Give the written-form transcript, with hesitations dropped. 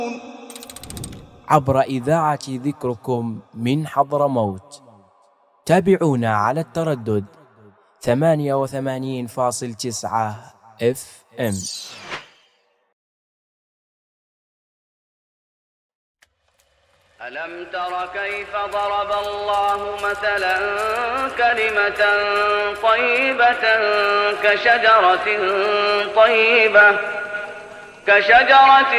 عبر إذاعة ذكركم من حضرموت. تابعونا على التردد 88.9 FM. ألم تر كيف ضرب الله مثلا كلمة طيبة كشجرة